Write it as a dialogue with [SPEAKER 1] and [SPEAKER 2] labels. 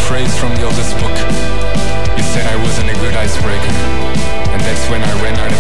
[SPEAKER 1] phrase from the oldest book. You said I wasn't a good icebreaker, and that's when I ran out of